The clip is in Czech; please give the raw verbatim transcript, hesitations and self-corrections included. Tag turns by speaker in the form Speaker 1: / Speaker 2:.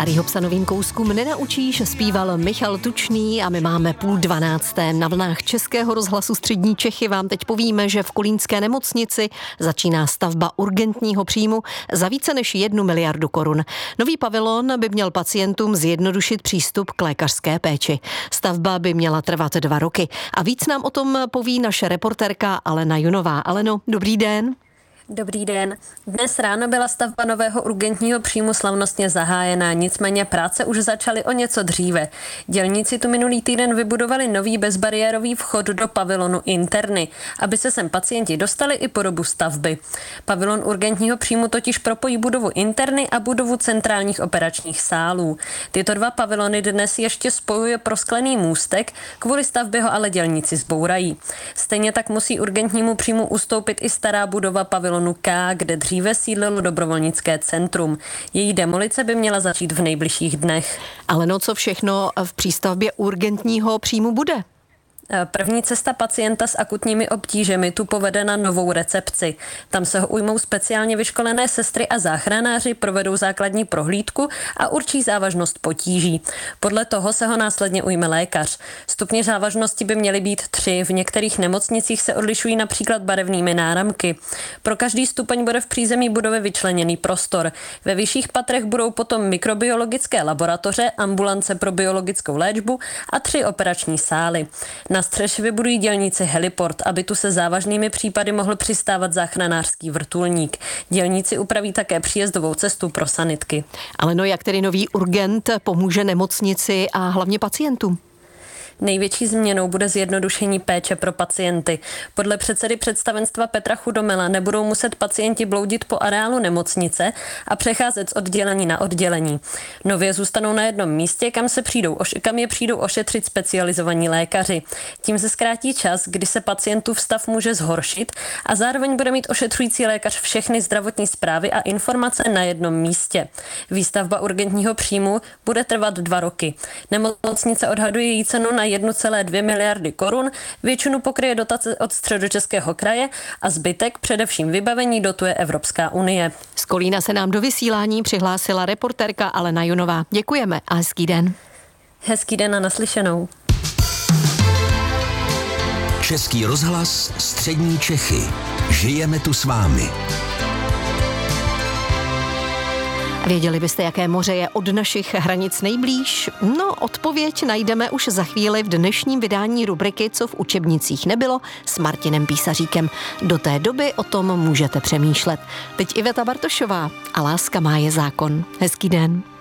Speaker 1: Starýho psa novým kouskům nenaučíš, zpíval Michal Tučný a my máme půl dvanácté. Na vlnách Českého rozhlasu Střední Čechy vám teď povíme, že v kolínské nemocnici začíná stavba urgentního příjmu za více než jednu miliardu korun. Nový pavilon by měl pacientům zjednodušit přístup k lékařské péči. Stavba by měla trvat dva roky. A víc nám o tom poví naše reportérka Alena Junová. Aleno, dobrý den.
Speaker 2: Dobrý den. Dnes ráno byla stavba nového urgentního příjmu slavnostně zahájená, nicméně práce už začaly o něco dříve. Dělníci tu minulý týden vybudovali nový bezbariérový vchod do pavilonu interny, aby se sem pacienti dostali i po dobu stavby. Pavilon urgentního příjmu totiž propojí budovu interny a budovu centrálních operačních sálů. Tyto dva pavilony dnes ještě spojuje prosklený můstek, kvůli stavbě ho ale dělníci zbourají. Stejně tak musí urgentnímu příjmu ustoupit i stará budova pavilonu K, kde dříve sídlilo dobrovolnické centrum. Její demolice by měla začít v nejbližších dnech.
Speaker 1: Ale no, co všechno v přístavbě urgentního příjmu bude?
Speaker 2: První cesta pacienta s akutními obtížemi tu povede na novou recepci. Tam se ho ujmou speciálně vyškolené sestry a záchranáři, provedou základní prohlídku a určí závažnost potíží. Podle toho se ho následně ujme lékař. Stupně závažnosti by měly být tři, v některých nemocnicích se odlišují například barevnými náramky. Pro každý stupeň bude v přízemí budovy vyčleněný prostor. Ve vyšších patrech budou potom mikrobiologické laboratoře, ambulance pro biologickou léčbu a tři operační sály. Na střeše vybudují dělníci heliport, aby tu se závažnými případy mohl přistávat záchranářský vrtulník. Dělníci upraví také příjezdovou cestu pro sanitky.
Speaker 1: Ale no, jak tedy nový urgent pomůže nemocnici a hlavně pacientům?
Speaker 2: Největší změnou bude zjednodušení péče pro pacienty. Podle předsedy představenstva Petra Chudomela nebudou muset pacienti bloudit po areálu nemocnice a přecházet z oddělení na oddělení. Nově zůstanou na jednom místě, kam, se přijdou, kam je přijdou ošetřit specializovaní lékaři. Tím se zkrátí čas, kdy se pacientův stav může zhoršit a zároveň bude mít ošetřující lékař všechny zdravotní zprávy a informace na jednom místě. Výstavba urgentního příjmu bude trvat dva roky. Nemocnice odhaduje její cenu na jedna celá dvě miliardy korun, většinu pokryje dotace od Středočeského kraje a zbytek, především vybavení, dotuje Evropská unie.
Speaker 1: Z Kolína se nám do vysílání přihlásila reportérka Alena Junová. Děkujeme a hezký den.
Speaker 2: Hezký den a naslyšenou.
Speaker 3: Český rozhlas Střední Čechy. Žijeme tu s vámi.
Speaker 1: Věděli byste, jaké moře je od našich hranic nejblíž? No, odpověď najdeme už za chvíli v dnešním vydání rubriky Co v učebnicích nebylo s Martinem Písaříkem. Do té doby o tom můžete přemýšlet. Teď Iveta Bartošová a Láska má je zákon. Hezký den.